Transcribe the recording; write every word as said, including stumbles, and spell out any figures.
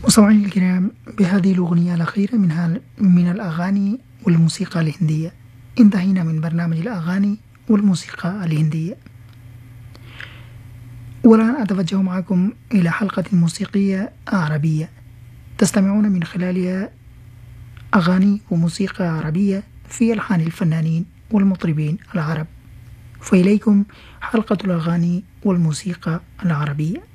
مستمعينا الكرام، بهذه الأغنية الأخيرة منها من الأغاني والموسيقى الهندية انتهينا من برنامج الأغاني والموسيقى الهندية، والآن أتوجه معكم إلى حلقة موسيقية عربية تستمعون من خلالها أغاني وموسيقى عربية في ألحان الفنانين والمطربين العرب. فإليكم حلقة الأغاني والموسيقى العربية.